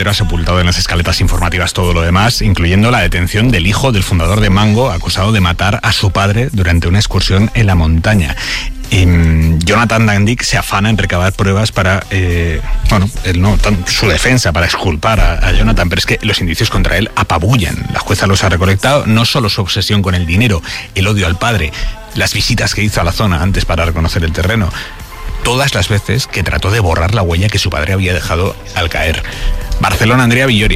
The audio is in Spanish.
Montero ha sepultado en las escaletas informativas todo lo demás, incluyendo la detención del hijo del fundador de Mango, acusado de matar a su padre durante una excursión en la montaña. Jonathan Dandick se afana en recabar pruebas para, su defensa, para exculpar a Jonathan, pero es que los indicios contra él apabullan. La jueza los ha recolectado, no solo su obsesión con el dinero, el odio al padre, las visitas que hizo a la zona antes para reconocer el terreno, todas las veces que trató de borrar la huella que su padre había dejado al caer. Barcelona, Andrea Villori.